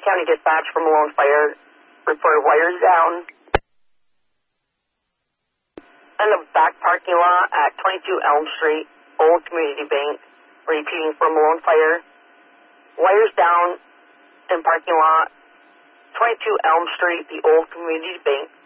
County Dispatch from Malone Fire reported wires down in the back parking lot at 22 Elm Street, Old Community Bank. Repeating from Malone Fire. Wires down in parking lot, 22 Elm Street, the Old Community Bank.